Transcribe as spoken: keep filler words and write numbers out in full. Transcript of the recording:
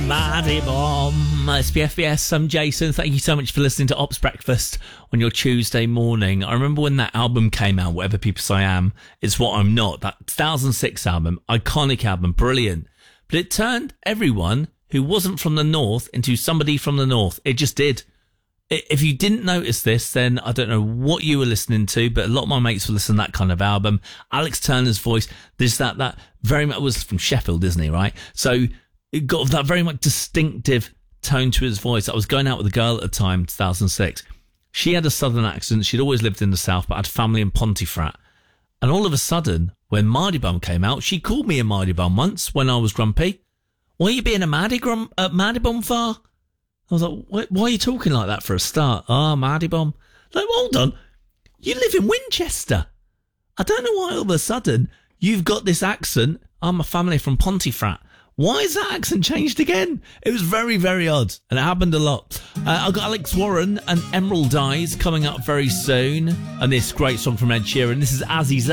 Maddie Bomb. It's B F B S. I'm Jason. Thank you so much for listening to Ops Breakfast on your Tuesday morning. I remember when that album came out, Whatever People Say I Am, It's What I'm Not. That two thousand six album, iconic album, brilliant. But it turned everyone who wasn't from the North into somebody from the North. It just did. If you didn't notice this, then I don't know what you were listening to, but a lot of my mates were listening to that kind of album. Alex Turner's voice, there's that, that very much, was from Sheffield, isn't he, right? So it got that very much distinctive tone to his voice. I was going out with a girl at the time, two thousand six. She had a southern accent. She'd always lived in the south, but had family in Pontefract. And all of a sudden, when Mardy Bum came out, she called me a Mardy Bum once when I was grumpy. Why are you being a Mardy, grum, uh, Mardy Bum for? I was like, why are you talking like that for a start? Oh, Mardy Bum. Like, hold on. You live in Winchester. I don't know why all of a sudden you've got this accent. I'm a family from Pontefract. Why is that accent changed again? It was very, very odd, and it happened a lot. Uh, I've got Alex Warren and Emerald Eyes coming up very soon, and this great song from Ed Sheeran. This is As He's